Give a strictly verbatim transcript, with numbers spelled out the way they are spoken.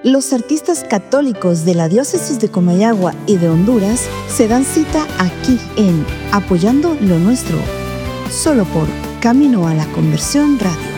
Los artistas católicos de la diócesis de Comayagua y de Honduras se dan cita aquí en Apoyando lo Nuestro, solo por Camino a la Conversión Radio.